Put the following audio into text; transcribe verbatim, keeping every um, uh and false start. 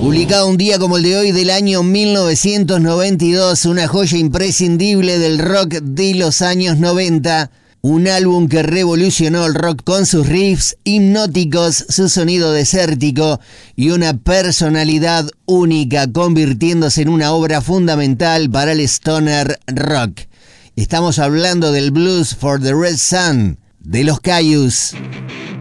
Publicado un día como el de hoy del año mil novecientos noventa y dos, una joya imprescindible del rock de los años noventa. Un álbum que revolucionó el rock con sus riffs hipnóticos, su sonido desértico y una personalidad única, convirtiéndose en una obra fundamental para el stoner rock. Estamos hablando del Blues for the Red Sun, de los Cayus.